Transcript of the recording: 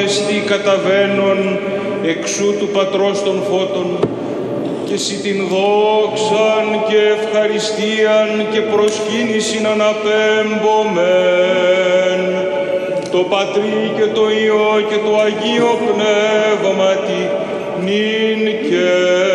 εστί καταβαίνον εξού του Πατρός των Φώτων, και σοι την δόξαν και ευχαριστίαν και προσκύνησιν αναπέμπομεν, το Πατρί και το Υιό και το Αγίο Πνεύματι, νυν και